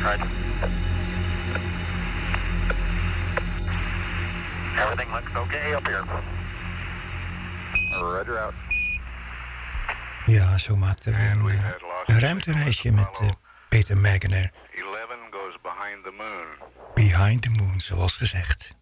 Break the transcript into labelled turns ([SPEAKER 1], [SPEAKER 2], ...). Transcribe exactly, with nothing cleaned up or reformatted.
[SPEAKER 1] Right. Everything looks okay up here. Roger out.
[SPEAKER 2] Ja, zo maakten we een, uh, een ruimtereisje met uh, Peter Megener.
[SPEAKER 1] eleven goes behind the moon.
[SPEAKER 2] Behind the moon, zoals gezegd.